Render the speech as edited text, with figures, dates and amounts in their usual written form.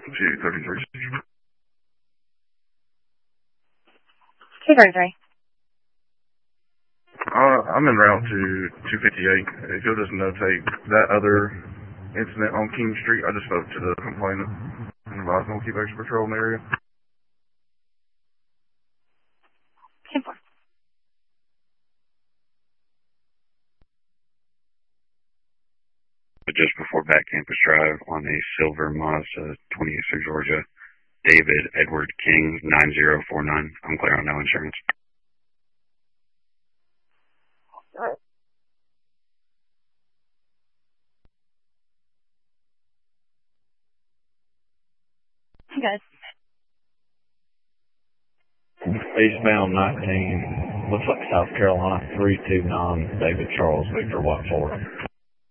233. 233. I'm en route to 258. If you'll just notate that other incident on King Street, I just spoke to the complainant and advised them to keep extra patrol in the area. 10-4. Just before Back Campus Drive on a silver Mazda 28 Georgia, David Edward King 9049. I'm clear on no insurance. Good. Eastbound 19, looks like South Carolina 329, David Charles Victor White 4.